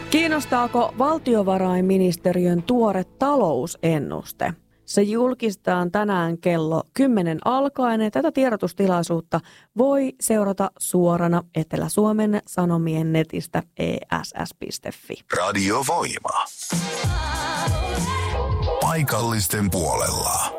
Kiinnostaako valtiovarainministeriön tuore talousennuste? Se julkistetaan tänään kello 10 alkaen ja tätä tiedotustilaisuutta voi seurata suorana Etelä-Suomen Sanomien netistä ess.fi. Radio Voima. Paikallisten puolella.